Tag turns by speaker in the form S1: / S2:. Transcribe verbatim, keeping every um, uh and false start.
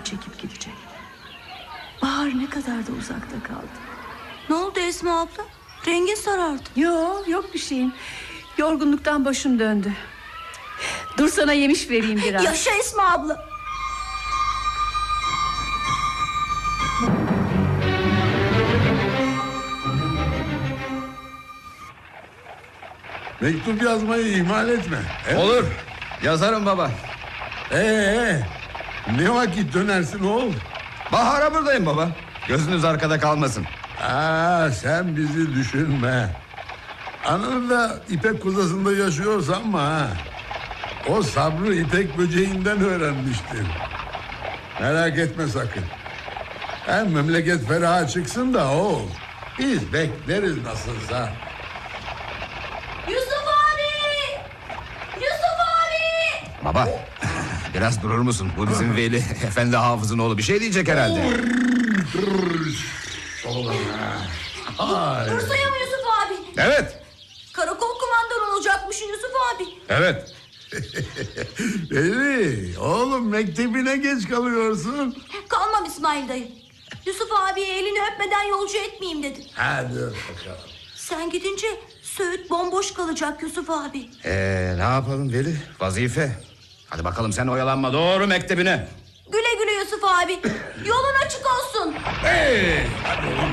S1: çekip gidecek. Bahar ne kadar da uzakta kaldı.
S2: Ne oldu Esma abla? Rengin sarardı.
S1: Yok yok bir şeyim. Yorgunluktan başım döndü. Dur sana yemiş vereyim biraz.
S2: Yaşa Esma abla.
S3: Mektup yazmayı ihmal etme. Evet.
S4: Olur. Yazarım baba.
S3: Ee, ne vakit dönersin oğul?
S4: Bahar'a buradayım baba. Gözünüz arkada kalmasın.
S3: Aa, sen bizi düşünme. Ananı da İpek kuzasında yaşıyor sanma ha. O sabrı İpek böceğinden öğrenmiştir. Merak etme sakın. Hem memleket feraha çıksın da oğul. Biz bekleriz nasılsa.
S2: Yusuf abi! Yusuf abi!
S4: Baba, biraz durur musun? Bu bizim Veli, efendi hafızın oğlu. Bir şey diyecek herhalde.
S3: Ay.
S2: Dursaya mı Yusuf abi?
S4: Evet,
S2: Karakol kumandanı olacakmışsın Yusuf abi.
S4: evet.
S3: Veli, oğlum mektebine geç kalıyorsun.
S2: Kalmam İsmail dayı. Yusuf abiye elini öpmeden yolcu etmeyeyim dedim.
S3: Hadi bakalım.
S2: Sen gidince Söğüt bomboş kalacak Yusuf abi.
S4: Ee, ne yapalım Veli? Vazife. Hadi bakalım sen oyalanma. Doğru mektebine.
S2: Güle güle Yusuf abi. Yolun açık olsun.
S3: Hey, hadi oğlum.